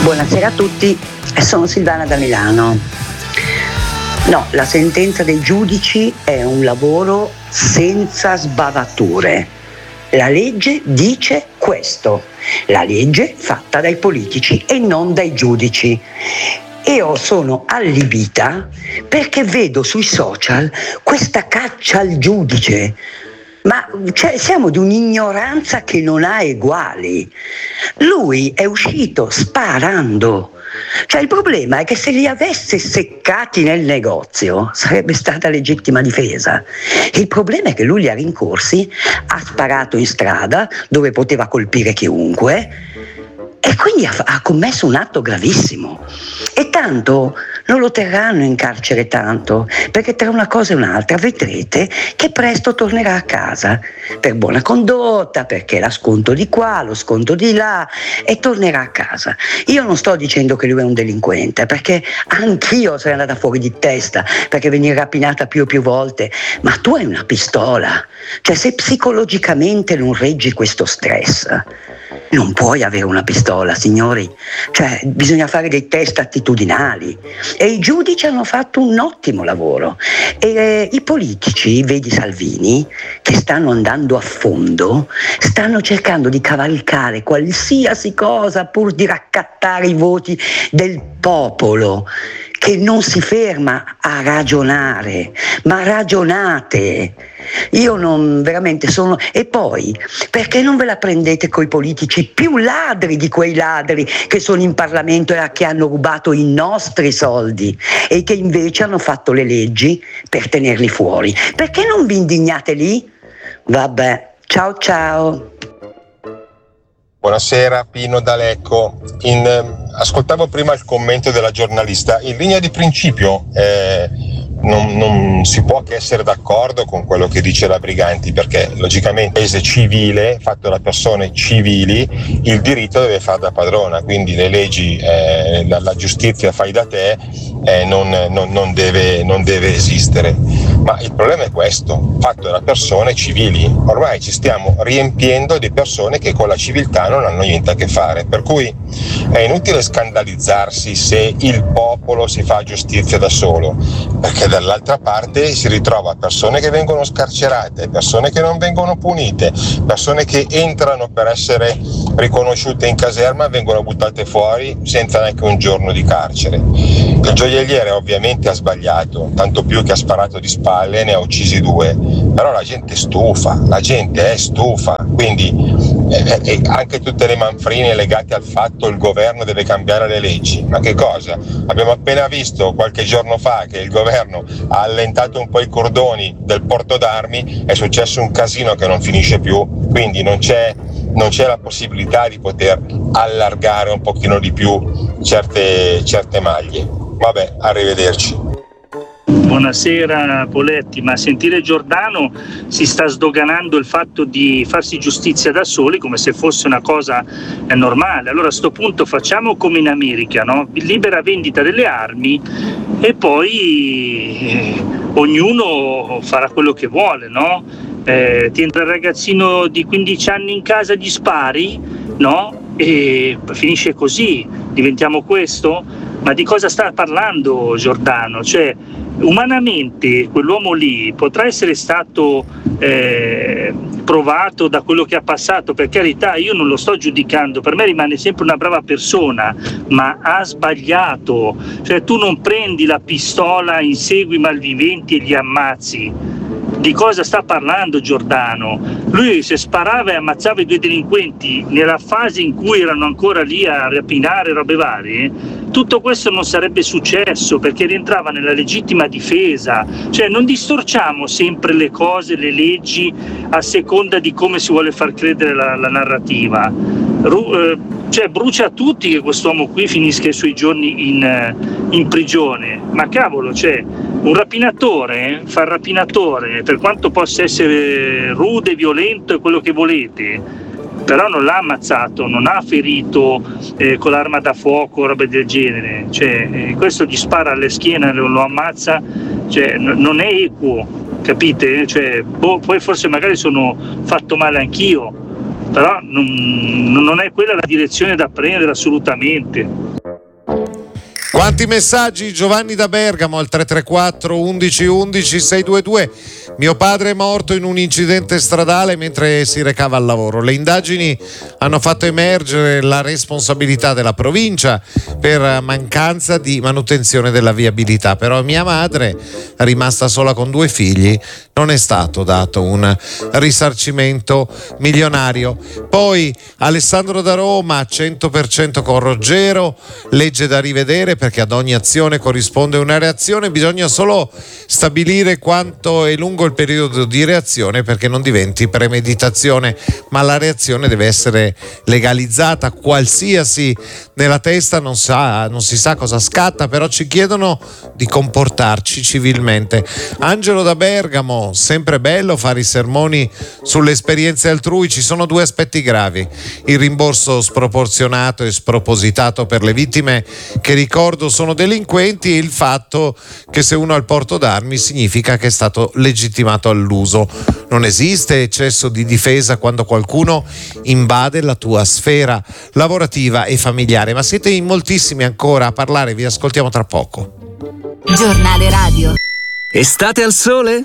Buonasera a tutti, sono Silvana da Milano. No, la sentenza dei giudici è un lavoro senza sbavature. La legge dice questo, la legge fatta dai politici e non dai giudici. Io sono allibita perché vedo sui social questa caccia al giudice. Ma siamo di un'ignoranza che non ha eguali. Lui è uscito sparando. Il problema è che se li avesse seccati nel negozio sarebbe stata legittima difesa. Il problema è che lui li ha rincorsi, ha sparato in strada dove poteva colpire chiunque e quindi ha commesso un atto gravissimo. E tanto non lo terranno in carcere tanto, perché tra una cosa e un'altra vedrete che presto tornerà a casa per buona condotta, perché la sconto di qua, lo sconto di là, e tornerà a casa. Io non sto dicendo che lui è un delinquente, perché anch'io sarei andata fuori di testa perché venire rapinata più e più volte, ma tu hai una pistola, se psicologicamente non reggi questo stress non puoi avere una pistola, signori. Bisogna fare dei test attitudinali e i giudici hanno fatto un ottimo lavoro e i politici, vedi Salvini, che stanno andando a fondo, stanno cercando di cavalcare qualsiasi cosa pur di raccattare i voti del popolo che non si ferma a ragionare, ma ragionate. Io non veramente sono. E poi, perché non ve la prendete coi politici più ladri di quei ladri che sono in Parlamento e che hanno rubato i nostri soldi e che invece hanno fatto le leggi per tenerli fuori? Perché non vi indignate lì? Vabbè, ciao. Buonasera, Pino da Lecco. Ascoltavo prima il commento della giornalista. In linea di principio non si può che essere d'accordo con quello che dice la Briganti, perché logicamente paese civile, fatto da persone civili, il diritto deve fare da padrona, quindi le leggi, la giustizia fai da te non deve esistere. Ma il problema è questo, fatto da persone civili. Ormai ci stiamo riempiendo di persone che con la civiltà non hanno niente a che fare, per cui è inutile scandalizzarsi se il popolo si fa giustizia da solo, perché dall'altra parte si ritrova persone che vengono scarcerate, persone che non vengono punite, persone che entrano per essere riconosciute in caserma e vengono buttate fuori senza neanche un giorno di carcere. Il gioielliere ovviamente ha sbagliato, tanto più che ha sparato di spalle e ne ha uccisi 2, però la gente è stufa, quindi anche tutte le manfrine legate al fatto il governo deve cambiare le leggi. Ma che cosa? Abbiamo appena visto qualche giorno fa che il governo ha allentato un po' i cordoni del porto d'armi, è successo un casino che non finisce più, quindi non c'è la possibilità di poter allargare un pochino di più certe maglie. Vabbè, arrivederci. Buonasera Poletti, ma a sentire Giordano si sta sdoganando il fatto di farsi giustizia da soli come se fosse una cosa normale. Allora a sto punto facciamo come in America, no? Libera vendita delle armi e poi ognuno farà quello che vuole, no? Ti entra il ragazzino di 15 anni in casa, gli spari, no? E finisce così, diventiamo questo? Ma di cosa sta parlando Giordano? Umanamente quell'uomo lì potrà essere stato provato da quello che ha passato, per carità, io non lo sto giudicando, per me rimane sempre una brava persona, ma ha sbagliato. Tu non prendi la pistola, insegui i malviventi e li ammazzi. Di cosa sta parlando Giordano? Lui se sparava e ammazzava i 2 delinquenti nella fase in cui erano ancora lì a rapinare robe varie, tutto questo non sarebbe successo perché rientrava nella legittima difesa. Non distorciamo sempre le cose, le leggi a seconda di come si vuole far credere la narrativa. Brucia tutti che quest'uomo qui finisca i suoi giorni in prigione, ma cavolo, un rapinatore fa il rapinatore, per quanto possa essere rude, violento e quello che volete, però non l'ha ammazzato, non ha ferito con l'arma da fuoco o robe del genere. Questo gli spara alle schiene e lo ammazza, non è equo, capite? Poi forse magari sono fatto male anch'io, però non è quella la direzione da prendere assolutamente. Quanti messaggi? Giovanni da Bergamo al 334 11 11 622. Mio padre è morto in un incidente stradale mentre si recava al lavoro. Le indagini hanno fatto emergere la responsabilità della provincia per mancanza di manutenzione della viabilità, però mia madre, rimasta sola con 2 figli, non è stato dato un risarcimento milionario. Poi Alessandro da Roma, 100% con Ruggero, legge da rivedere perché ad ogni azione corrisponde una reazione, bisogna solo stabilire quanto è lungo il periodo di reazione perché non diventi premeditazione, ma la reazione deve essere legalizzata, qualsiasi nella testa non si sa cosa scatta, però ci chiedono di comportarci civilmente. Angelo da Bergamo, sempre bello fare i sermoni sulle esperienze altrui, ci sono 2 aspetti gravi: il rimborso sproporzionato e spropositato per le vittime che, ricordo, sono delinquenti, e il fatto che se uno ha il porto d'armi significa che è stato legittimato all'uso. Non esiste eccesso di difesa quando qualcuno invade la tua sfera lavorativa e familiare, ma siete in moltissimi ancora a parlare, vi ascoltiamo tra poco. Giornale radio. Estate al sole?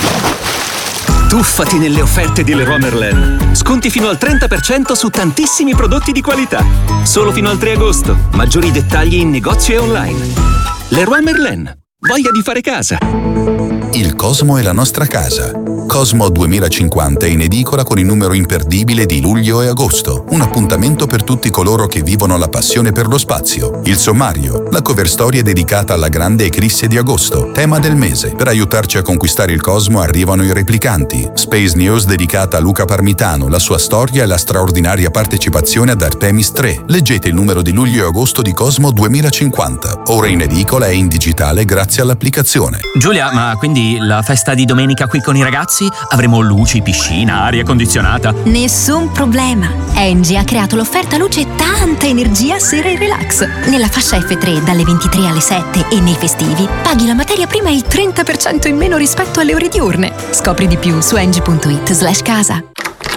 Tuffati nelle offerte di Leroy Merlin. Sconti fino al 30% su tantissimi prodotti di qualità. Solo fino al 3 agosto. Maggiori dettagli in negozio e online. Leroy Merlin. Voglia di fare casa. Il Cosmo è la nostra casa. Cosmo 2050 è in edicola con il numero imperdibile di luglio e agosto. Un appuntamento per tutti coloro che vivono la passione per lo spazio. Il sommario, la cover story è dedicata alla grande eclisse di agosto, tema del mese. Per aiutarci a conquistare il Cosmo arrivano i replicanti. Space News dedicata a Luca Parmitano, la sua storia e la straordinaria partecipazione ad Artemis 3. Leggete il numero di luglio e agosto di Cosmo 2050. Ora in edicola e in digitale grazie all'applicazione. Giulia, ma quindi la festa di domenica qui con i ragazzi? Avremo luci, piscina, aria condizionata? Nessun problema. Engie ha creato l'offerta luce e tanta energia sera e relax. Nella fascia F3 dalle 23 alle 7 e nei festivi paghi la materia prima il 30% in meno rispetto alle ore diurne. Scopri di più su engie.it/casa.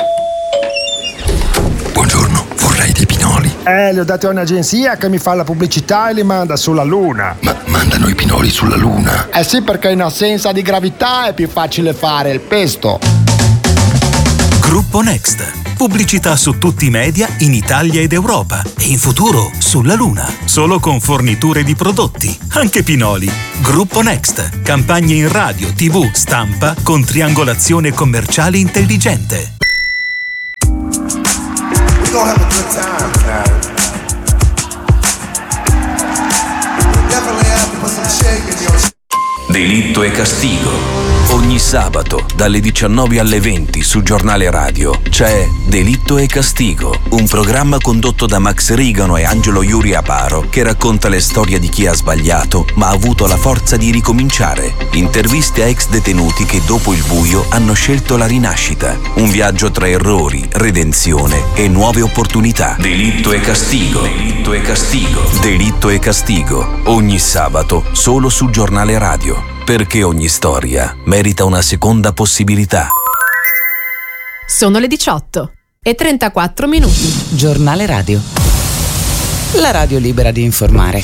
Buongiorno, vorrei dei pinoli. Li ho dati a un'agenzia che mi fa la pubblicità e li manda sulla Luna. Ma mandano i pinoli sulla Luna? Eh sì, perché in assenza di gravità è più facile fare il pesto. Gruppo Next. Pubblicità su tutti i media in Italia ed Europa. E in futuro sulla Luna. Solo con forniture di prodotti, anche pinoli. Gruppo Next. Campagne in radio, TV, stampa con triangolazione commerciale intelligente. We're gonna have a good time tonight. Definitely have to put some shake in your... Delitto e castigo. Ogni sabato dalle 19 alle 20 su Giornale Radio c'è Delitto e Castigo, un programma condotto da Max Rigano e Angelo Iuri Aparo che racconta le storie di chi ha sbagliato ma ha avuto la forza di ricominciare. Interviste a ex detenuti che dopo il buio hanno scelto la rinascita. Un viaggio tra errori, redenzione e nuove opportunità. Delitto e Castigo. Delitto e Castigo. Delitto e Castigo. Ogni sabato solo su Giornale Radio. Perché ogni storia merita una seconda possibilità. Sono le 18:34. Giornale Radio. La radio libera di informare.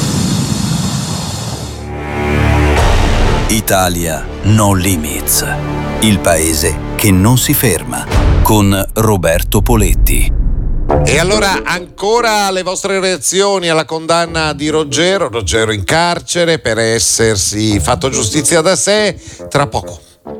Italia No Limits. Il paese che non si ferma. Con Roberto Poletti. E allora ancora le vostre reazioni alla condanna di Ruggero in carcere per essersi fatto giustizia da sé, tra poco.